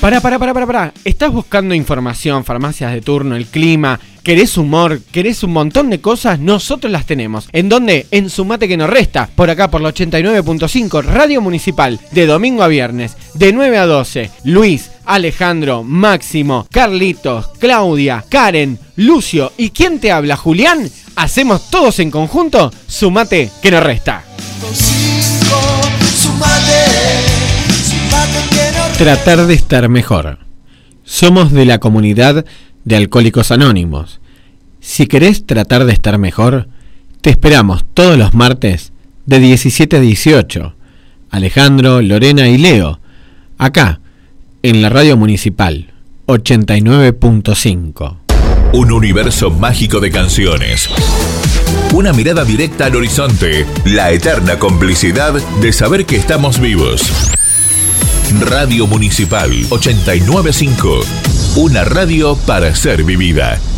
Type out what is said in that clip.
Pará. ¿Estás buscando información, farmacias de turno, el clima? ¿Querés humor? ¿Querés un montón de cosas? Nosotros las tenemos. ¿En dónde? En Sumate que nos resta. Por acá, por la 89.5, Radio Municipal. De domingo a viernes, de 9 a 12. Luis, Alejandro, Máximo, Carlitos, Claudia, Karen, Lucio y ¿quién te habla? Julián. Hacemos todos en conjunto Sumate que nos resta. Tratar de estar mejor. Somos de la comunidad de Alcohólicos Anónimos. Si querés tratar de estar mejor, te esperamos todos los martes de 17 a 18. Alejandro, Lorena y Leo, acá, en la Radio Municipal 89.5. Un universo mágico de canciones. Una mirada directa al horizonte. La eterna complicidad de saber que estamos vivos. Radio Municipal 89.5. Una radio para ser vivida.